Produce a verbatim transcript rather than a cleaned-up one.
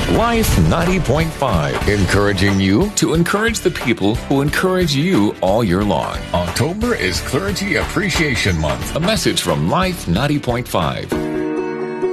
Life ninety point five, encouraging you to encourage the people who encourage you all year long. October is Clergy Appreciation Month. A message from Life ninety point five.